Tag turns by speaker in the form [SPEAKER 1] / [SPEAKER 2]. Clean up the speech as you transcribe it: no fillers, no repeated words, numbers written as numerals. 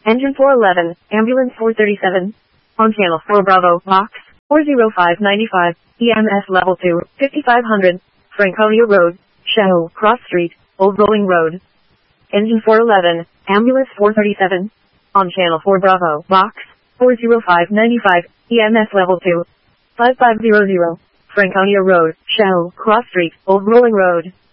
[SPEAKER 1] Engine 411, Ambulance 437. On Channel 4 Bravo, Box 40595, EMS Level 2, 5500, Franconia Road, Show, Cross Street, Old Rolling Road. Engine 411, Ambulance 437. On Channel 4 Bravo, Box 40595, EMS Level 2, 5500, Franconia Road, Show, Cross Street, Old Rolling Road.